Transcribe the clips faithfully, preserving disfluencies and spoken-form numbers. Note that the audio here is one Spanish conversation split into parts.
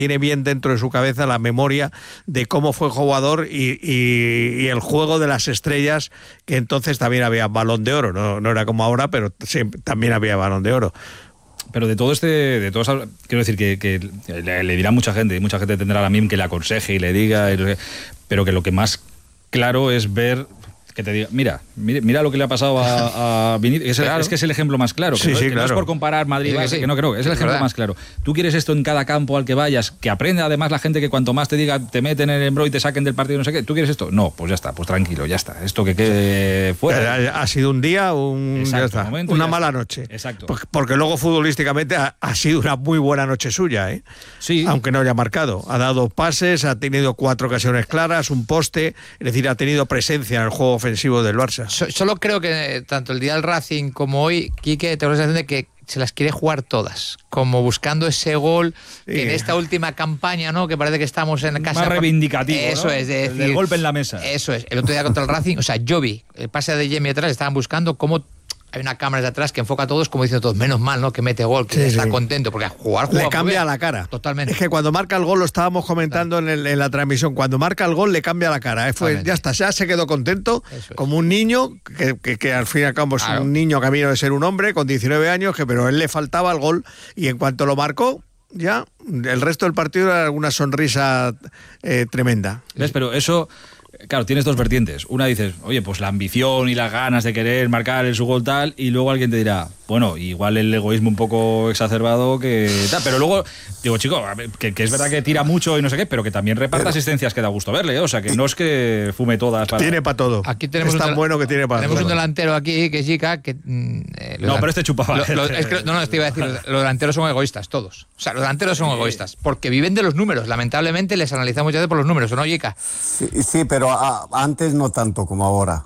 tiene bien dentro de su cabeza la memoria de cómo fue jugador y, y, y el juego de las estrellas, que entonces también había Balón de Oro, no, no era como ahora, pero siempre, también había Balón de Oro. Pero de todo este, de todo, quiero decir que, que le, le dirá mucha gente, y mucha gente tendrá la M I M que le aconseje y le diga, y, pero que lo que más claro es ver, que te diga, mira, mira, mira lo que le ha pasado a, a Vinicius, es, claro. es que es el ejemplo más claro, que, sí, no, sí, que claro. no es por comparar Madrid, sí, sí. que no creo, es el ejemplo más claro. Tú quieres esto en cada campo al que vayas, que aprenda además la gente que cuanto más te diga, te meten en el embro y te saquen del partido, no sé qué, ¿tú quieres esto? No, pues ya está, pues tranquilo, ya está, esto que quede fuera. Ha sido un día, un, Exacto, ya está, momento, una ya mala está. noche. Exacto. Porque, porque luego futbolísticamente ha, ha sido una muy buena noche suya, ¿eh? Sí. Aunque no haya marcado. Ha dado pases, ha tenido cuatro ocasiones claras, un poste, es decir, ha tenido presencia en el juego ofensivo del Barça. Solo creo que tanto el día del Racing como hoy, Quique, tengo la sensación de que se las quiere jugar todas, como buscando ese gol que sí. en esta última campaña, ¿no? Que parece que estamos en casa. Más reivindicativo, Eso ¿no? es, de decir, el golpe en la mesa. Eso es. El otro día contra el Racing, o sea, yo vi el pase de Yemi atrás, estaban buscando cómo. Hay una cámara de atrás que enfoca a todos como diciendo todos, menos mal, ¿no? Que mete gol, que sí, está sí. contento, porque a jugar, jugar le cambia la cara. Totalmente. Es que cuando marca el gol, lo estábamos comentando en, el, en la transmisión, cuando marca el gol le cambia la cara. ¿eh? Fue, ya está, ya se quedó contento, es. como un niño, que, que, que al fin y al cabo es claro. un niño camino de ser un hombre con diecinueve años, que pero a él le faltaba el gol y en cuanto lo marcó, ya el resto del partido era una sonrisa eh, tremenda. ¿Ves? Pero eso... Claro, tienes dos vertientes. Una dices, oye, pues la ambición y las ganas de querer marcar el su gol tal, y luego alguien te dirá, bueno, igual el egoísmo un poco exacerbado que tal. Pero luego, digo, chico, que, que es verdad que tira mucho y no sé qué, pero que también reparte asistencias que da gusto verle, ¿eh? O sea, que no es que fume todas. Para... Tiene para todo. Aquí tenemos es tan un bueno que tiene para Tenemos todo. un delantero aquí, que es Jica, que... Eh, no, pero este chupaba. Lo, lo, es que, no, no, te iba a decir, los delanteros son egoístas, todos. O sea, los delanteros son egoístas, porque viven de los números. Lamentablemente les analizamos muchas veces por los números, ¿o no, Jica? Sí, sí, pero a, antes no tanto como ahora.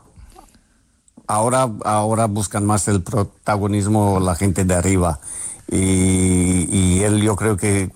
Ahora, ahora buscan más el protagonismo la gente de arriba. Y, y él, yo creo que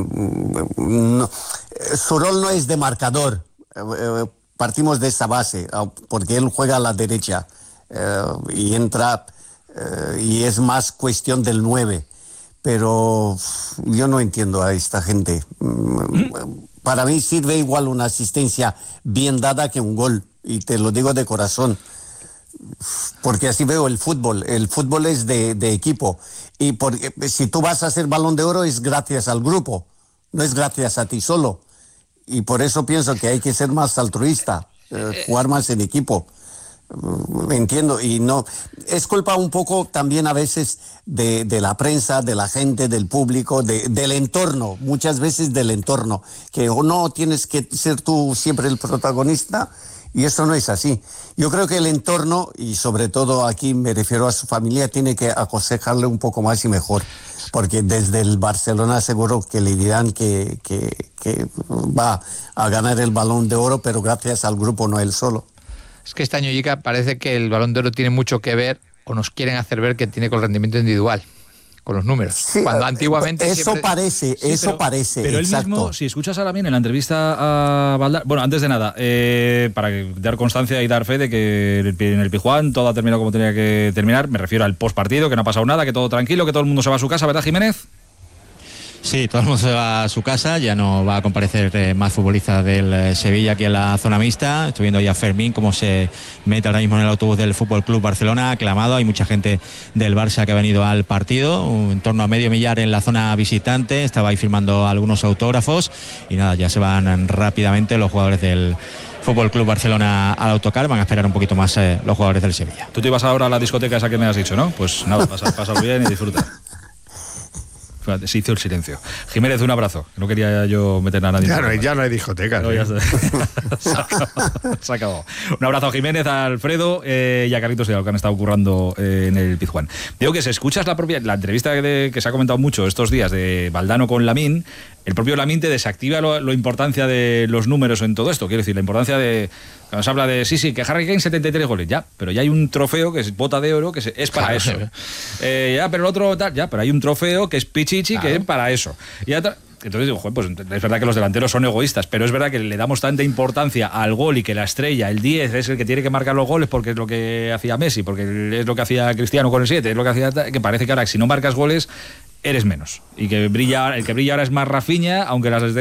no, su rol no es de marcador. Eh, partimos de esa base, porque él juega a la derecha eh, y entra eh, y es más cuestión del nueve. Pero yo no entiendo a esta gente. ¿Mm? Para mí sirve igual una asistencia bien dada que un gol, y te lo digo de corazón, porque así veo el fútbol. El fútbol es de, de equipo, y porque, si tú vas a hacer Balón de Oro es gracias al grupo, no es gracias a ti solo, y por eso pienso que hay que ser más altruista, eh, jugar más en equipo. Entiendo, y no es culpa un poco también a veces de, de la prensa, de la gente, del público, de, del entorno, muchas veces del entorno, que o no tienes que ser tú siempre el protagonista, y eso no es así. Yo creo que el entorno, y sobre todo aquí me refiero a su familia, tiene que aconsejarle un poco más y mejor, porque desde el Barcelona seguro que le dirán que, que, que va a ganar el Balón de Oro, pero gracias al grupo, no él solo. Es que este año, Jica, parece que el Balón de Oro tiene mucho que ver, o nos quieren hacer ver que tiene con el rendimiento individual, con los números. Sí, cuando antiguamente eso siempre... parece, sí, eso pero, parece, pero exacto. Él mismo, si escuchas ahora bien en la entrevista a Valdano, bueno, antes de nada, eh, para dar constancia y dar fe de que en el Pizjuán todo ha terminado como tenía que terminar, me refiero al postpartido, que no ha pasado nada, que todo tranquilo, que todo el mundo se va a su casa, ¿verdad, Jiménez? Sí, todo el mundo se va a su casa, ya no va a comparecer eh, más futbolistas del eh, Sevilla aquí en la zona mixta. Estoy viendo ya a Fermín cómo se mete ahora mismo en el autobús del Fútbol Club Barcelona, aclamado. Hay mucha gente del Barça que ha venido al partido, en torno a medio millar en la zona visitante. Estaba ahí firmando algunos autógrafos y nada, ya se van rápidamente los jugadores del Fútbol Club Barcelona al autocar. Van a esperar un poquito más eh, los jugadores del Sevilla. Tú te ibas ahora a la discoteca esa que me has dicho, ¿no? Pues nada, pasa, pasa bien y disfruta. Se hizo el silencio. Jiménez, un abrazo. No quería yo meter a nadie. Ya no hay, ya no hay discotecas. No, ya se, se, acabó, se acabó. Un abrazo a Jiménez, a Alfredo eh, y a Carlitos de lo que han estado currando eh, en el Pizjuán. Digo que si escuchas la propia la entrevista de, que se ha comentado mucho estos días de Valdano con Lamine, el propio Lamine te desactiva lo, lo importancia de los números en todo esto. Quiero decir, la importancia de... Cuando se habla de, sí, sí, que Harry Kane setenta y tres goles, ya, pero ya hay un trofeo que es bota de oro, que es, es para claro. eso. Eh, ya, pero el otro, tal, ya, pero hay un trofeo que es Pichichi, claro. que es para eso. Y otra, entonces digo, joder, pues es verdad que los delanteros son egoístas, pero es verdad que le damos tanta importancia al gol y que la estrella, el diez, es el que tiene que marcar los goles porque es lo que hacía Messi, porque es lo que hacía Cristiano con el siete, es lo que hacía, que parece que ahora si no marcas goles, eres menos. Y que brilla, el que brilla ahora es más Rafinha, aunque las